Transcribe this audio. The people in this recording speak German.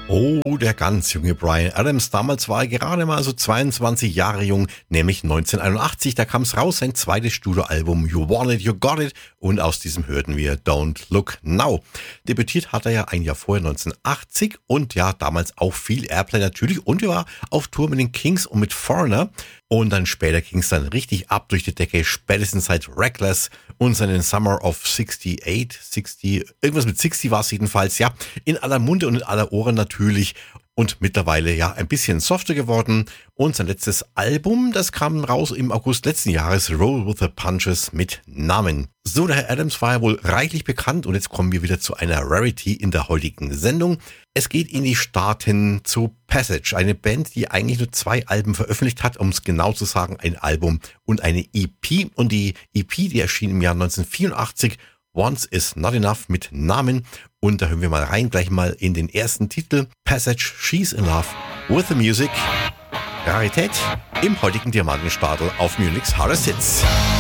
Oh, der ganz junge Bryan Adams. Damals war er gerade mal so 22 Jahre jung, nämlich 1981. Da kam es raus, sein zweites Studioalbum You Want It, You Got It. Und aus diesem hörten wir Don't Look Now. Debütiert hat er ja ein Jahr vorher, 1980. Und ja, damals auch viel Airplay natürlich. Und er war auf Tour mit den Kings und mit Foreigner. Und dann später ging es dann richtig ab durch die Decke, spätestens seit Reckless und seinen Summer of 68, 60, irgendwas mit 60 war es jedenfalls, ja, in aller Munde und in aller Ohren natürlich und mittlerweile ja ein bisschen softer geworden. Und sein letztes Album, das kam raus im August letzten Jahres, Roll with the Punches mit Namen. So, der Herr Adams war ja wohl reichlich bekannt und jetzt kommen wir wieder zu einer Rarity in der heutigen Sendung. Es geht in die Staaten zu Passage, eine Band, die eigentlich nur 2 Alben veröffentlicht hat, um es genau zu sagen, ein Album und eine EP. Und die EP, die erschien im Jahr 1984, Once is Not Enough mit Namen. Und da hören wir mal rein, gleich mal in den ersten Titel, Passage, She's in Love with the Music. Rarität im heutigen Diamantenstadel auf Munich's Hardest Hits.